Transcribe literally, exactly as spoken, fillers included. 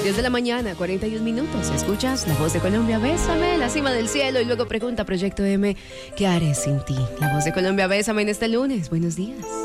diez de la mañana, cuarenta y un minutos. Escuchas La Voz de Colombia, Bésame, la cima del cielo. Y luego pregunta Proyecto M, ¿qué haré sin ti? La Voz de Colombia, Bésame en este lunes. Buenos días.